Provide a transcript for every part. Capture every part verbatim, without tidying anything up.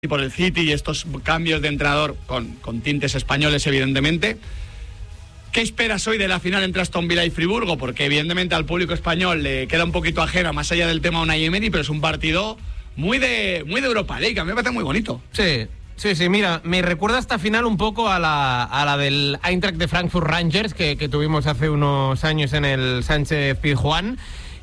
y por el City y estos cambios de entrenador con, con tintes españoles, evidentemente. ¿Qué esperas hoy de la final entre Aston Villa y Friburgo? Porque evidentemente al público español le queda un poquito ajena, más allá del tema Unai Emery, pero es un partido muy de, muy de Europa League, a mí me parece muy bonito. Sí, sí, sí, mira, me recuerda esta final un poco a la, a la del Eintracht de Frankfurt Rangers que, que tuvimos hace unos años en el Sánchez Pizjuán.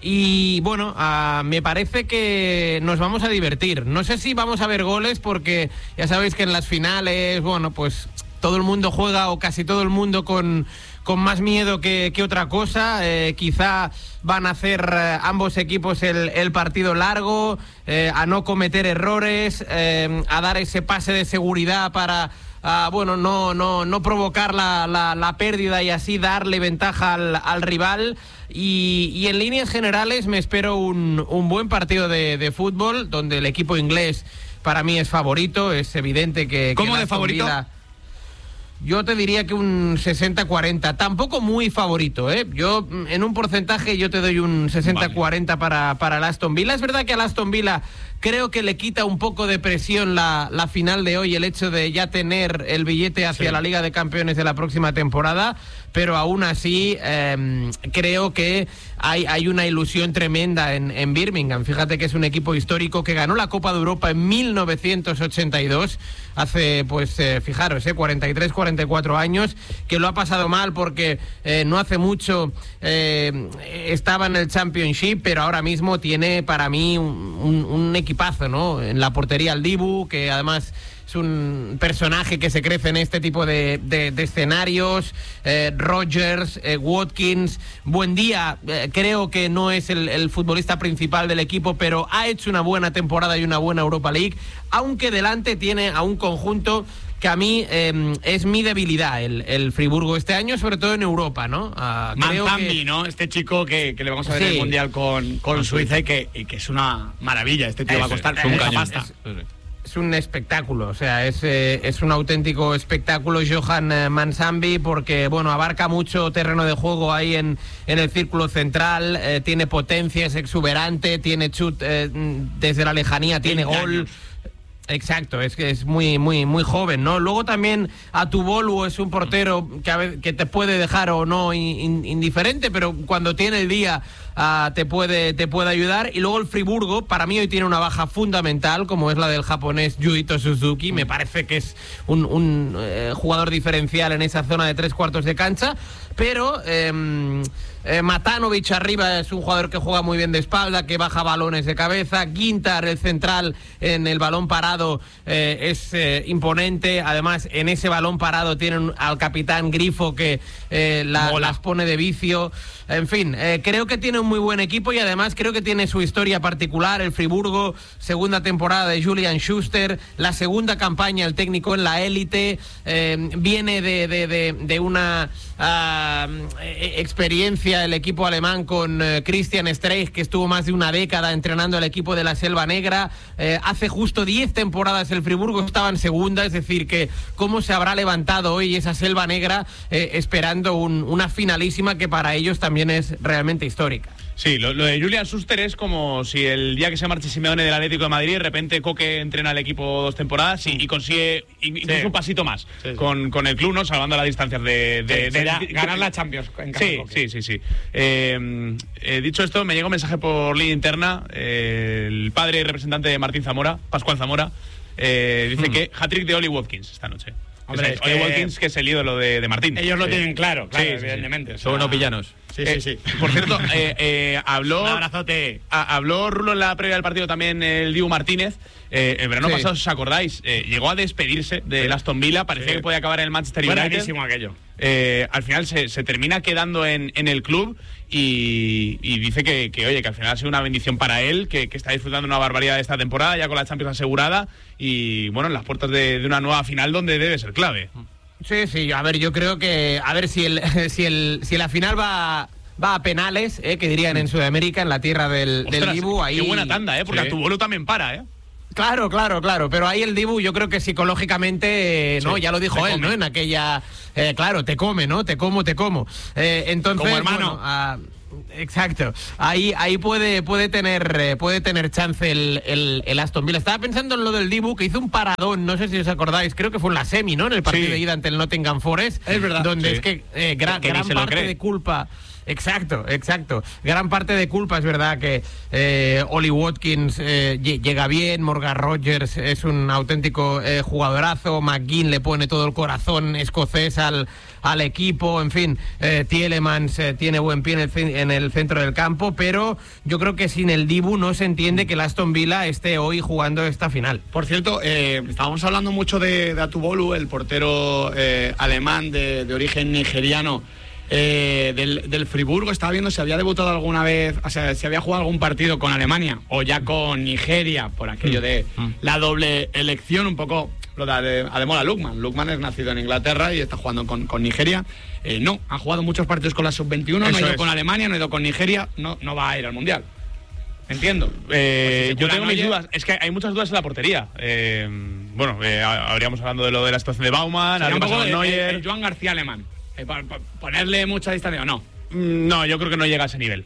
Y bueno, uh, me parece que nos vamos a divertir. No sé si vamos a ver goles porque ya sabéis que en las finales, bueno, pues todo el mundo juega o casi todo el mundo con, con más miedo que, que otra cosa. Eh, quizá van a hacer eh, ambos equipos el, el partido largo, eh, a no cometer errores, eh, a dar ese pase de seguridad para... Uh, bueno, no, no, no provocar la, la, la pérdida y así darle ventaja al, al rival. Y, y en líneas generales me espero un, un buen partido de, de fútbol, donde el equipo inglés para mí es favorito. Es evidente que... ¿Cómo que de favorito? Villa, yo te diría que un sesenta cuarenta, tampoco muy favorito, ¿eh? Yo, en un porcentaje, yo te doy un sesenta cuarenta vale. para, para el Aston Villa. Es verdad que al Aston Villa creo que le quita un poco de presión la, la final de hoy, el hecho de ya tener el billete hacia sí. la Liga de Campeones de la próxima temporada, pero aún así eh, creo que hay, hay una ilusión tremenda en, en Birmingham. Fíjate que es un equipo histórico que ganó la Copa de Europa en mil novecientos ochenta y dos, hace, pues, eh, fijaros, eh, cuarenta y tres, cuarenta y cuatro años, que lo ha pasado mal porque eh, no hace mucho eh, estaba en el Championship, pero ahora mismo tiene para mí un, un, un equipazo, ¿no? En la portería el Dibu, que además es un personaje que se crece en este tipo de, de, de escenarios. eh, Rodgers, eh, Watkins, Buendía, eh, creo que no es el, el futbolista principal del equipo, pero ha hecho una buena temporada y una buena Europa League, aunque delante tiene a un conjunto que a mí eh, es mi debilidad, el, el Friburgo este año, sobre todo en Europa, ¿no? Uh, Manzambi, que... ¿no? Este chico que, que le vamos a ver sí. en el Mundial con, con Suiza y que, y que es una maravilla. Este tío es, va a costar es, un es, pasta. Es, es un espectáculo, o sea, es, eh, es un auténtico espectáculo Johan eh, Manzambi, porque, bueno, abarca mucho terreno de juego ahí en, en el círculo central, eh, tiene potencia, es exuberante, tiene chut eh, desde la lejanía, tiene gol... Años. Exacto, es que es muy muy muy joven, ¿no? Luego también Atubolu es un portero que, a veces, que te puede dejar o no in, indiferente, pero cuando tiene el día uh, te puede te puede ayudar. Y luego el Friburgo, para mí hoy tiene una baja fundamental, como es la del japonés Yuito Suzuki. Me parece que es un, un eh, jugador diferencial en esa zona de tres cuartos de cancha, pero... Eh, Eh, Matanovic arriba es un jugador que juega muy bien de espalda, que baja balones de cabeza. Gintar, el central, en el balón parado eh, es eh, imponente. Además, en ese balón parado tienen al capitán Grifo que eh, la, las pone de vicio. En fin, eh, creo que tiene un muy buen equipo y además creo que tiene su historia particular. El Friburgo, segunda temporada de Julian Schuster, la segunda campaña el técnico en la élite, eh, viene de, de, de, de una uh, experiencia el equipo alemán con uh, Christian Streich, que estuvo más de una década entrenando al equipo de la Selva Negra. Eh, hace justo diez temporadas el Friburgo estaba en segunda, es decir, que cómo se habrá levantado hoy esa Selva Negra eh, esperando un, una finalísima que para ellos también es realmente histórica. Sí, lo, lo de Julian Schuster es como si el día que se marche Simeone del Atlético de Madrid, de repente Coque entrena al equipo dos temporadas y, y consigue incluso sí. un pasito más sí, sí. Con, con el club, ¿no? Salvando las distancias de, de, sí, de, de, de ganar la Champions. En sí, sí, sí, sí. Eh, eh, dicho esto, me llega un mensaje por línea interna. Eh, el padre y representante de Martín Zamora, Pascual Zamora, eh, dice hmm. que hat-trick de Oli Watkins esta noche. Hombre, es que Oli Watkins, que es el ídolo de, de Martín. Ellos lo sí. tienen claro, claro, sí, evidentemente. Sí, sí. Son unos villanos. Sí, eh, sí, sí. Por cierto, eh, eh, habló... Un abrazote. A, habló Rulo en la previa del partido también el Dibu Martínez. Eh, el verano sí. pasado, si os acordáis, eh, llegó a despedirse del Aston Villa. Parecía sí. que podía acabar en el Manchester United. Buenísimo aquello. Eh, al final se, se termina quedando en, en el club y, y dice que, que, oye, que al final ha sido una bendición para él, que, que está disfrutando una barbaridad de esta temporada, ya con la Champions asegurada y, bueno, en las puertas de, de una nueva final donde debe ser clave. Sí, sí, a ver, yo creo que, a ver si el si el si la final va va a penales, eh, que dirían en Sudamérica, en la tierra del, Ostras, del Dibu, ahí... Qué buena tanda, eh, porque sí. Atubolu también para, eh. Claro, claro, claro, pero ahí el Dibu yo creo que psicológicamente, ¿no? Sí, ya lo dijo él, come. ¿no? En aquella... Eh, claro, te come, ¿no? Te como, te como. Eh, entonces, como hermano. Bueno, uh, Exacto, ahí ahí puede puede tener eh, puede tener chance el, el, el Aston Villa. Estaba pensando en lo del Dibu, que hizo un paradón, no sé si os acordáis, creo que fue en la semi, ¿no? En el partido sí. de ida ante el Nottingham Forest, es verdad, donde sí. es que eh, gran, que, que gran parte de culpa. Exacto, exacto. Gran parte de culpa, es verdad que eh, Ollie Watkins eh, llega bien, Morgan Rogers es un auténtico eh, jugadorazo, McGinn le pone todo el corazón escocés al, al equipo, en fin, eh, Tielemans eh, tiene buen pie en el, en el centro del campo, pero yo creo que sin el Dibu no se entiende que el Aston Villa esté hoy jugando esta final. Por cierto, eh, estábamos hablando mucho de, de Atubolu, el portero eh, alemán de, de origen nigeriano. Eh, del, del Friburgo. Estaba viendo si había debutado alguna vez, o sea, si había jugado algún partido con Alemania o ya con Nigeria, por aquello de la doble elección, un poco lo de Ademola Lookman. Lookman es nacido en Inglaterra y está jugando con, con Nigeria. Eh, no, ha jugado muchos partidos con la sub veintiuno, no ha ido es. con Alemania, no ha ido con Nigeria, no, no va a ir al Mundial. Entiendo. Eh, pues si yo tengo mis dudas. Es que hay muchas dudas en la portería. Eh, bueno, eh, habríamos hablando de lo de la situación de Baumann, un poco de, Neuer. El, el Joan García alemán. Eh, para, para ponerle mucha distancia, no. No, yo creo que no llega a ese nivel.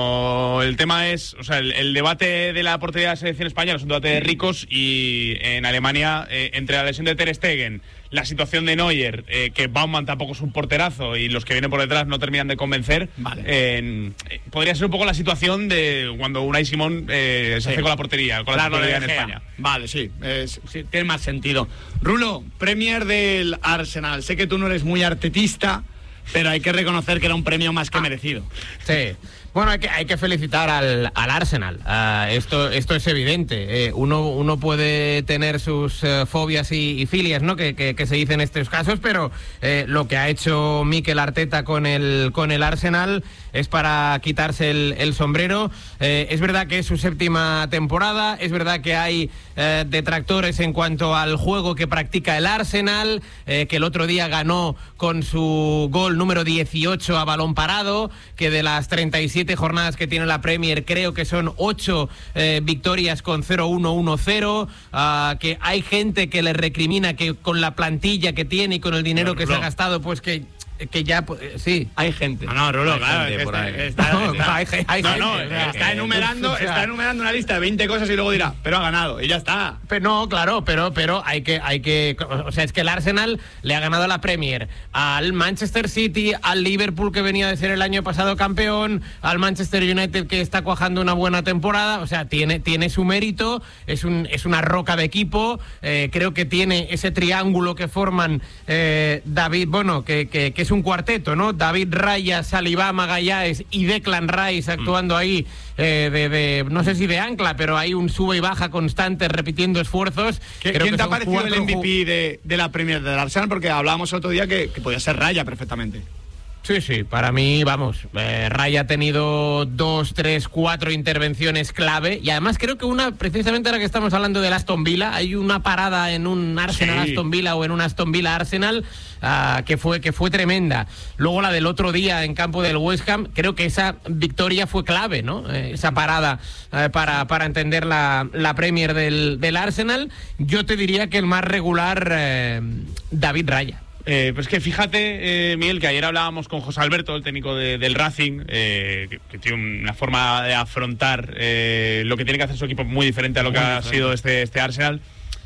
No, el tema es, o sea, el, el debate de la portería de la selección española es un debate de ricos y en Alemania, eh, entre la lesión de Ter Stegen, la situación de Neuer, eh, que Baumann tampoco es un porterazo y los que vienen por detrás no terminan de convencer, vale. eh, eh, podría ser un poco la situación de cuando Unai Simón eh, se sí. hace con la portería, con claro, la portería en España. Vale, sí, es, sí, tiene más sentido. Rulo, Premier del Arsenal. Sé que tú no eres muy artetista, pero hay que reconocer que era un premio más que ah. merecido. Sí. Bueno, hay que, hay que felicitar al, al Arsenal. Uh, esto, esto es evidente. Eh, uno, uno puede tener sus uh, fobias y, y filias, ¿no? Que, que, que se dicen en estos casos, pero eh, lo que ha hecho Mikel Arteta con el, con el Arsenal es para quitarse el, el sombrero. Eh, es verdad que es su séptima temporada, es verdad que hay eh, detractores en cuanto al juego que practica el Arsenal, eh, que el otro día ganó con su gol número dieciocho a balón parado, que de las treinta y siete jornadas que tiene la Premier creo que son ocho eh, victorias con cero uno uno cero, uh, que hay gente que le recrimina que con la plantilla que tiene y con el dinero Pero, que Rulo. se ha gastado, pues que que ya, sí, hay gente. No, no, Rulo, hay claro, gente es por está, ahí. Está, no, está, hay, hay no, gente. no, O sea, está enumerando, o sea, está enumerando una lista de veinte cosas y luego dirá, pero ha ganado, y ya está. Pero no, claro, pero, pero hay que, hay que, o sea, es que el Arsenal le ha ganado la Premier al Manchester City, al Liverpool, que venía de ser el año pasado campeón, al Manchester United, que está cuajando una buena temporada. O sea, tiene, tiene su mérito, es un, es una roca de equipo. Eh, creo que tiene ese triángulo que forman eh, David, bueno, que, que, que es un cuarteto, ¿no? David Raya, Saliba, Magallanes y Declan Rice actuando ahí eh, de, de, no sé si de ancla, pero hay un sube y baja constante repitiendo esfuerzos. ¿Qué, Creo ¿Quién que te ha son parecido el cuatro M V P de, de la Premier del Arsenal? Porque hablábamos otro día que, que podía ser Raya perfectamente. Sí, sí, para mí, vamos, eh, Raya ha tenido dos, tres, cuatro intervenciones clave y además creo que una, precisamente ahora que estamos hablando del Aston Villa, hay una parada en un Arsenal sí. Aston Villa o en un Aston Villa Arsenal uh, que fue que fue tremenda. Luego la del otro día en campo del West Ham, creo que esa victoria fue clave, ¿no? Eh, esa parada eh, para, para entender la, la Premier del, del Arsenal. Yo te diría que el más regular, eh, David Raya. Eh, pues que fíjate, eh, Miguel, que ayer hablábamos con José Alberto, el técnico de, del Racing, eh, que, que tiene una forma de afrontar eh, lo que tiene que hacer su equipo muy diferente a lo muy que diferente. ha sido este, este Arsenal.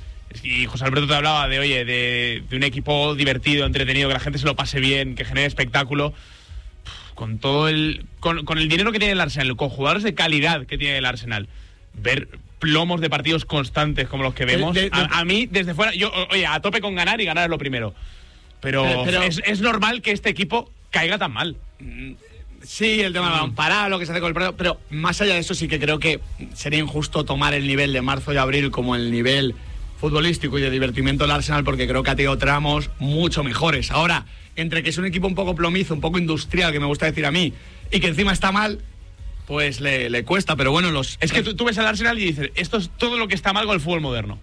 Y José Alberto te hablaba de, oye, de, de un equipo divertido, entretenido, que la gente se lo pase bien, que genere espectáculo. Con todo el con, con el dinero que tiene el Arsenal, con jugadores de calidad que tiene el Arsenal, ver plomos de partidos constantes como los que vemos, de, de, a, a mí, desde fuera, yo, oye, a tope con ganar y ganar es lo primero. Pero, pero, pero es, es normal que este equipo caiga tan mal. Sí, el tema del balón parado, lo que se hace con el partido, pero más allá de eso sí que creo que sería injusto tomar el nivel de marzo y abril como el nivel futbolístico y de divertimiento del Arsenal, porque creo que ha tenido tramos mucho mejores. Ahora, entre que es un equipo un poco plomizo, un poco industrial, que me gusta decir a mí, y que encima está mal, pues le, le cuesta, pero bueno, los... Es que tú, tú ves al Arsenal y dices, esto es todo lo que está mal con el fútbol moderno.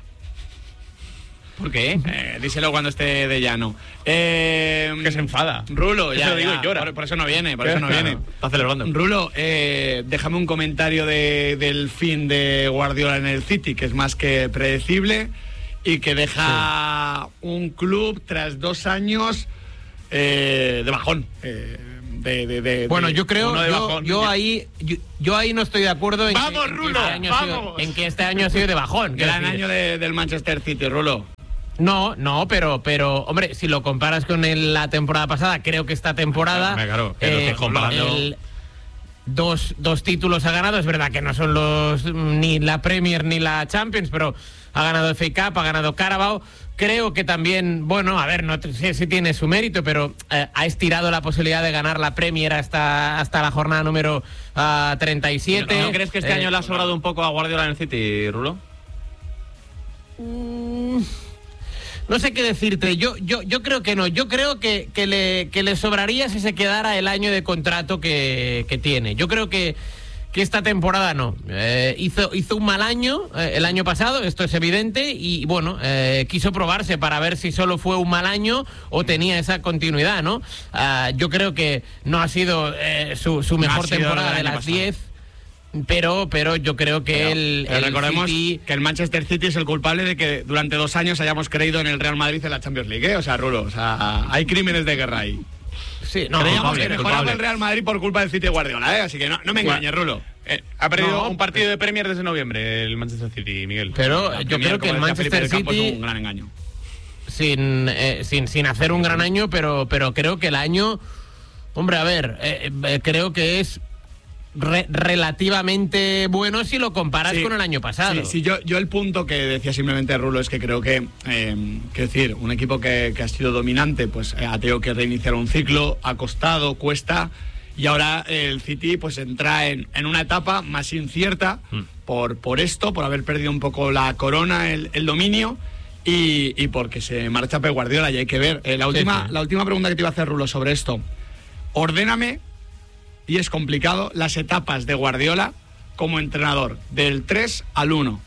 ¿Por qué? Eh, díselo cuando esté de llano. Eh, que se enfada. Rulo, eso ya, lo digo ya. y llora. Por, por eso no viene, por eso no viene. Está celebrando. Rulo, eh, déjame un comentario de, del fin de Guardiola en el City, que es más que predecible y que deja sí. un club tras dos años eh, de bajón. Eh, De, de, de, bueno, de, yo creo, uno de yo, bajón, yo ahí, yo, yo ahí no estoy de acuerdo en, ¡Vamos, que, en, Rulo, que, este año vamos! ha sido, en que este año ha sido de bajón. Gran decir, año de, del Manchester City, Rulo. No, no, pero, pero hombre, si lo comparas con el, la temporada pasada, creo que esta temporada Claro, claro, pero eh, que comparando- el- dos, dos títulos ha ganado. Es verdad que no son los ni la Premier ni la Champions, pero ha ganado F A Cup, ha ganado Carabao. Creo que también, bueno, a ver, no sé si tiene su mérito, pero eh, ha estirado la posibilidad de ganar la Premier hasta, hasta la jornada número uh, treinta y siete. ¿No crees que este Eh, año le ha sobrado un poco a Guardiola en el City, Rulo? Mm, no sé qué decirte. Yo, yo, yo creo que no. Yo creo que, que, le, que le sobraría si se quedara el año de contrato que, que tiene. Yo creo que, que esta temporada no. Eh, hizo, hizo un mal año eh, el año pasado, esto es evidente, y bueno, eh, quiso probarse para ver si solo fue un mal año o tenía esa continuidad, ¿no? Ah, yo creo que no ha sido eh, su, su mejor sido temporada el de año las pasado. diez. Pero, pero yo creo que Pero, el, pero el recordemos City- que el Manchester City es el culpable de que durante dos años hayamos creído en el Real Madrid en la Champions League, ¿eh? O sea, Rulo, o sea, hay crímenes de guerra ahí. Sí, no, Creíamos culpable, que mejoraba culpable. el Real Madrid por culpa del City de Guardiola, ¿eh? Así que no, no me engañes, Rulo. Eh, ha perdido No, un partido de Premier desde noviembre el Manchester City, Miguel. Pero La yo Premier, creo que el como decía Felipe Manchester del Campo, City es un gran engaño. sin, eh, sin sin hacer un gran año, pero pero creo que el año, hombre, a ver, eh, eh, creo que es re- relativamente bueno si lo comparas Sí. con el año pasado. Sí, sí, yo, yo el punto que decía simplemente Rulo es que creo que, eh, quiero decir, un equipo que, que ha sido dominante, pues eh, ha tenido que reiniciar un ciclo, ha costado, cuesta, y ahora el City pues entra en, en una etapa más incierta Mm. por, por esto, por haber perdido un poco la corona, el, el dominio, y, y porque se marcha Pep Guardiola, y hay que ver. Eh, la, última, sí. la última pregunta que te iba a hacer, Rulo, sobre esto. Ordéname, y es complicado, las etapas de Guardiola como entrenador, del tres al uno.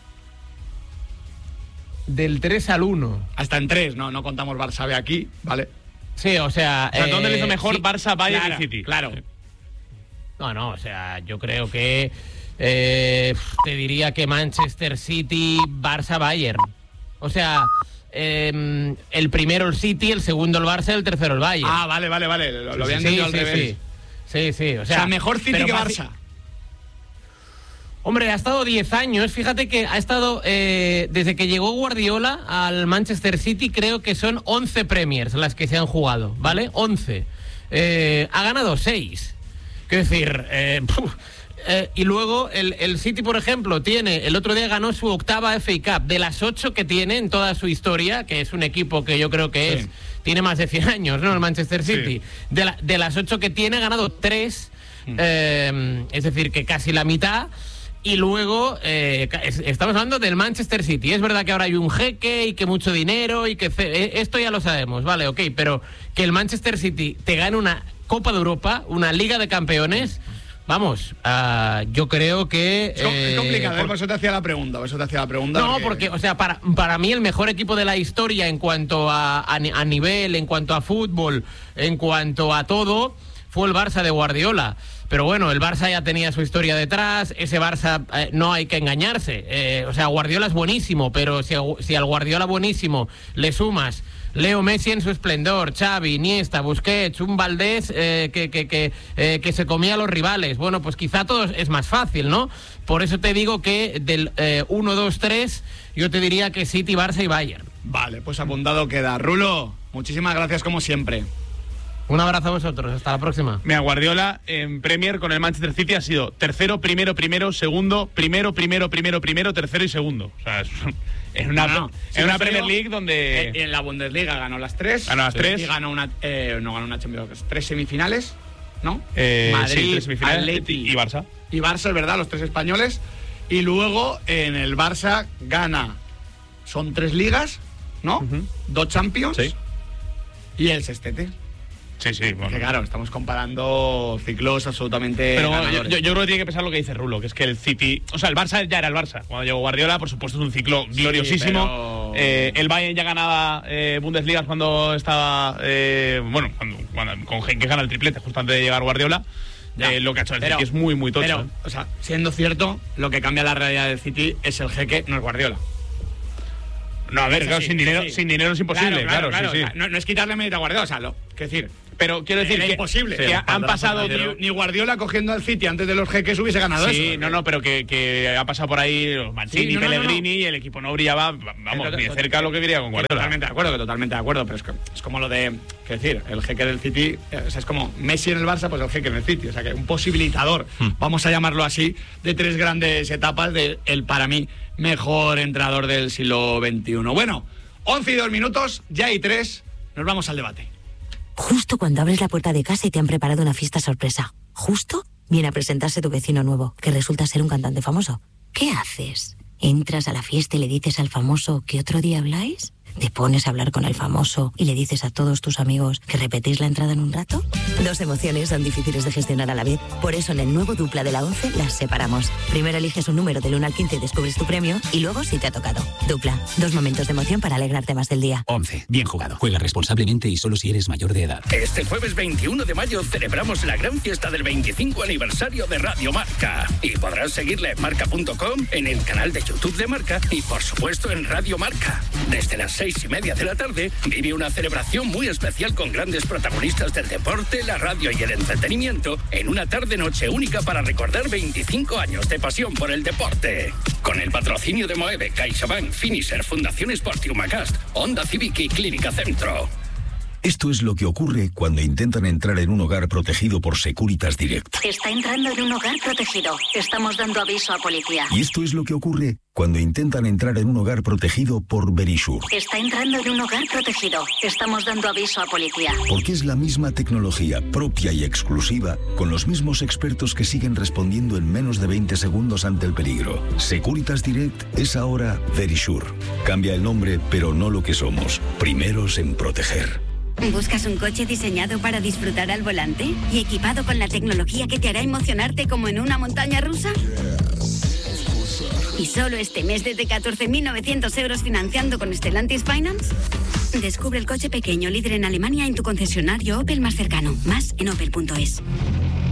Del tres al uno. Hasta en tres, no, no contamos Barça B aquí, ¿vale? Sí, o sea... O sea, ¿dónde eh, le hizo mejor sí. Barça, Bayern Claro, y City? claro. No, no, o sea, yo creo que eh, te diría que Manchester City, Barça, Bayern. O sea, eh, el primero el City, el segundo el Barça, el tercero el Bayern. Ah, vale, vale, vale, lo, lo había sí, entendido al sí, revés. sí. Sí, sí, o O sea, sea, mejor City pero que basi- Barça. Hombre, ha estado diez años. Fíjate que ha estado, eh, desde que llegó Guardiola al Manchester City, creo que son once Premiers las que se han jugado, ¿vale? once. Eh, ha ganado seis. Quiero decir, eh, puf, eh, y luego el, el City, por ejemplo, tiene, el otro día ganó su octava F A Cup. De las ocho que tiene en toda su historia, que es un equipo que yo creo que Sí. es, tiene más de cien años, ¿no? El Manchester Sí. City. De, la- de las ocho que tiene, ha ganado tres. Eh, es decir, que casi la mitad. Y luego, eh, ca- es- estamos hablando del Manchester City. Es verdad que ahora hay un jeque y que mucho dinero y que... ce- eh, esto ya lo sabemos, vale, ok, pero que el Manchester City te gane una Copa de Europa, una Liga de Campeones, vamos, ah, yo creo que... Es, com- es eh, complicado, ¿eh? por- por eso te hacía la pregunta, por eso te hacía la pregunta. no, porque, o sea, para, para mí el mejor equipo de la historia en cuanto a, a, ni- a nivel, en cuanto a fútbol, en cuanto a todo, fue el Barça de Guardiola. Pero bueno, el Barça ya tenía su historia detrás, ese Barça eh, no hay que engañarse. Eh, o sea, Guardiola es buenísimo, pero si, a- si al Guardiola buenísimo le sumas Leo Messi en su esplendor, Xavi, Iniesta, Busquets, un Valdés eh, que, que, que, eh, que se comía a los rivales. Bueno, pues quizá todo es más fácil, ¿no? Por eso te digo que del eh, uno, dos, tres, yo te diría que City, Barça y Bayern. Vale, pues apuntado queda. Rulo, muchísimas gracias como siempre. Un abrazo a vosotros, hasta la próxima. Mira, Guardiola en Premier con el Manchester City ha sido tercero, primero, primero, segundo, primero, primero, primero, primero, tercero y segundo. O sea, es, es una, No, no. es Sí, una pero Premier League donde... Eh, en la Bundesliga ganó las tres. Ganó las tres. Y ganó una, eh, no ganó una Champions, tres semifinales, ¿no? eh, sí, Madrid, tres semifinales, Atleti y Barça. y Barça, es verdad, los tres españoles. Y luego en el Barça gana, son tres ligas, ¿no? Ujú. Dos Champions Sí. y el sextete. Sí, sí. Bueno. Que claro, estamos comparando ciclos absolutamente Pero bueno, yo, ganadores. yo- yo creo que tiene que pesar lo que dice Rulo, que es que el City, o sea, el Barça ya era el Barça. Cuando llegó Guardiola, por supuesto, es un ciclo gloriosísimo. pero- Eh, el Bayern ya ganaba eh, Bundesliga cuando estaba, eh, bueno, cuando, cuando- con Gen que gana el triplete justo antes de llegar Guardiola. Ya. Eh, lo que ha hecho el Pero- City es muy, muy tocho. Pero, ¿eh? o sea, siendo cierto, lo que cambia la realidad del City es el jeque, no es Guardiola. No, a ver, Eso claro, sí, sin dinero, sí. sin dinero es imposible, claro, sí, sí. O sea, no, no es quitarle mérito a Guardiola, o sea, lo, quiero decir, Pero quiero decir Era que, imposible. que Sí, han pasado... ni, ni Guardiola cogiendo al City antes de los jeques hubiese ganado Sí, eso. no, no, pero que, que ha pasado por ahí los Mancini, Sí, no, no, Pellegrini, no, no. y el equipo no brillaba, vamos, Que ni de to- cerca lo que viría con que Guardiola. Totalmente de acuerdo, que totalmente de acuerdo, pero es, que, es como lo de, qué decir, el jeque del City, eh, o sea, es como Messi en el Barça, pues el jeque en el City, o sea que un posibilitador, Hmm. vamos a llamarlo así, de tres grandes etapas del, para mí, mejor entrenador del siglo veintiuno. Bueno, once y dos minutos, ya hay tres, nos vamos al debate. Justo cuando abres la puerta de casa y te han preparado una fiesta sorpresa. Justo viene a presentarse tu vecino nuevo, que resulta ser un cantante famoso. ¿Qué haces? ¿Entras a la fiesta y le dices al famoso que otro día habláis? ¿Te pones a hablar con el famoso y le dices a todos tus amigos que repetís la entrada en un rato? Dos emociones son difíciles de gestionar a la vez. Por eso en el nuevo Dupla de la once las separamos. Primero eliges un número del uno al quince y descubres tu premio, y luego si te ha tocado. Dupla, dos momentos de emoción para alegrarte más del día. once. Bien jugado. Juega responsablemente y solo si eres mayor de edad. Este jueves veintiuno de mayo celebramos la gran fiesta del veinticinco aniversario de Radio Marca. Y podrás seguirla en marca punto com, en el canal de YouTube de Marca y, por supuesto, en Radio Marca. Desde las seis y media de la tarde vive una celebración muy especial con grandes protagonistas del deporte, la radio y el entretenimiento en una tarde-noche única para recordar veinticinco años de pasión por el deporte. Con el patrocinio de Moeve, CaixaBank, Finisher, Fundación Sport y Humacast, Honda Civic y Clínica Centro. Esto es lo que ocurre cuando intentan entrar en un hogar protegido por Securitas Direct. Está entrando en un hogar protegido. Estamos dando aviso a policía. Y esto es lo que ocurre cuando intentan entrar en un hogar protegido por Verisure. Está entrando en un hogar protegido. Estamos dando aviso a policía. Porque es la misma tecnología propia y exclusiva, con los mismos expertos que siguen respondiendo en menos de veinte segundos ante el peligro. Securitas Direct es ahora Verisure. Cambia el nombre, pero no lo que somos. Primeros en proteger. ¿Buscas un coche diseñado para disfrutar al volante y equipado con la tecnología que te hará emocionarte como en una montaña rusa? ¿Y solo este mes desde catorce mil novecientos euros financiando con Stellantis Finance? Descubre el coche pequeño líder en Alemania en tu concesionario Opel más cercano. Más en opel punto es.